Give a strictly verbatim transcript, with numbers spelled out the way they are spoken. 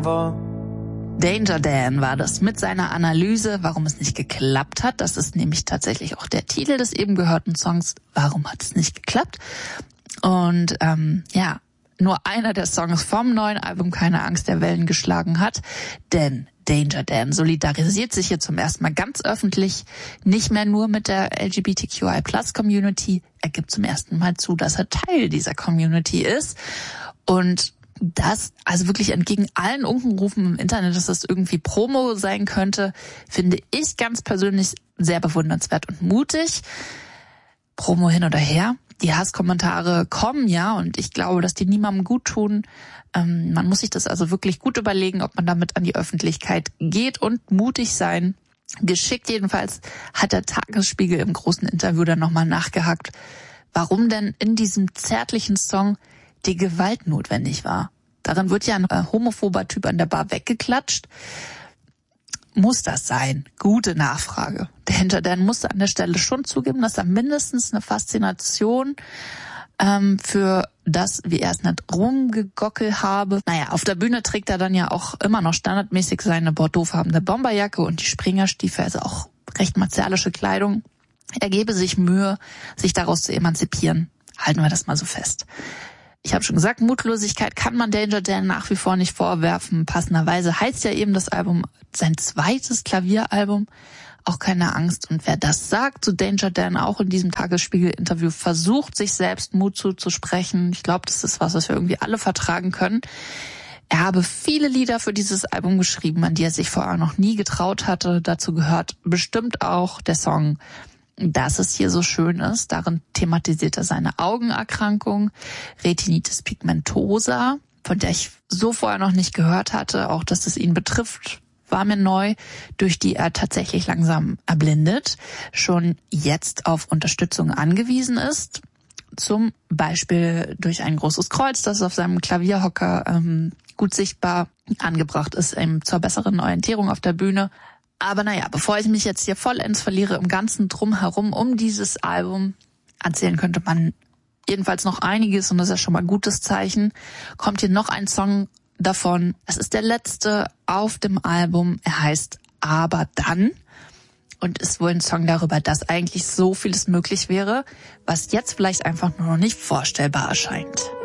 forever. Danger Dan war das mit seiner Analyse, warum es nicht geklappt hat. Das ist nämlich tatsächlich auch der Titel des eben gehörten Songs. Warum hat es nicht geklappt? Und ähm, ja, nur einer der Songs vom neuen Album Keine Angst der Wellen geschlagen hat. Denn Danger Dan solidarisiert sich hier zum ersten Mal ganz öffentlich nicht mehr nur mit der L G B T Q I Plus Community. Er gibt zum ersten Mal zu, dass er Teil dieser Community ist. Und das, also wirklich entgegen allen Unkenrufen im Internet, dass das irgendwie Promo sein könnte, finde ich ganz persönlich sehr bewundernswert und mutig. Promo hin oder her. Die Hasskommentare kommen ja und ich glaube, dass die niemandem gut tun. Ähm, man muss sich das also wirklich gut überlegen, ob man damit an die Öffentlichkeit geht und mutig sein. Geschickt jedenfalls hat der Tagesspiegel im großen Interview dann nochmal nachgehakt, warum denn in diesem zärtlichen Song die Gewalt notwendig war. Darin wird ja ein äh, homophober Typ an der Bar weggeklatscht. Muss das sein? Gute Nachfrage. Danger Dan musste an der Stelle schon zugeben, dass er mindestens eine Faszination ähm, für das, wie er es nennt, rumgegockel habe. Naja, auf der Bühne trägt er dann ja auch immer noch standardmäßig seine bordeauxfarbene Bomberjacke und die Springerstiefel, also auch recht martialische Kleidung. Er gebe sich Mühe, sich daraus zu emanzipieren. Halten wir das mal so fest. Ich habe schon gesagt, Mutlosigkeit kann man Danger Dan nach wie vor nicht vorwerfen. Passenderweise heißt ja eben das Album sein zweites Klavieralbum, auch keine Angst. Und wer das sagt zu Danger Dan, auch in diesem Tagesspiegel-Interview, versucht sich selbst Mut zuzusprechen. Ich glaube, das ist was, was wir irgendwie alle vertragen können. Er habe viele Lieder für dieses Album geschrieben, an die er sich vorher noch nie getraut hatte. Dazu gehört bestimmt auch der Song Dass es hier so schön ist. Darin thematisiert er seine Augenerkrankung, Retinitis pigmentosa, von der ich so vorher noch nicht gehört hatte. Auch, dass es ihn betrifft, war mir neu, durch die er tatsächlich langsam erblindet, schon jetzt auf Unterstützung angewiesen ist. Zum Beispiel durch ein großes Kreuz, das auf seinem Klavierhocker ähm, gut sichtbar angebracht ist, eben zur besseren Orientierung auf der Bühne. Aber naja, bevor ich mich jetzt hier vollends verliere im ganzen Drumherum um dieses Album, erzählen könnte man jedenfalls noch einiges und das ist ja schon mal ein gutes Zeichen, kommt hier noch ein Song davon. Es ist der letzte auf dem Album. Er heißt Aber dann und ist wohl ein Song darüber, dass eigentlich so vieles möglich wäre, was jetzt vielleicht einfach nur noch nicht vorstellbar erscheint.